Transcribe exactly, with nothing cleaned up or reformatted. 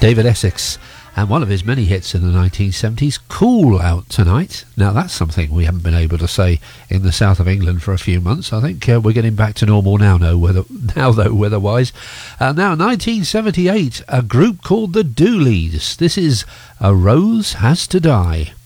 David Essex, and one of his many hits in the nineteen seventies, Cool Out Tonight. Now that's something we haven't been able to say in the south of England for a few months. I think uh, we're getting back to normal now, no weather, now though, weather-wise. Uh, now, nineteen seventy-eight, a group called the Dooleys. This is A Rose Has to Die.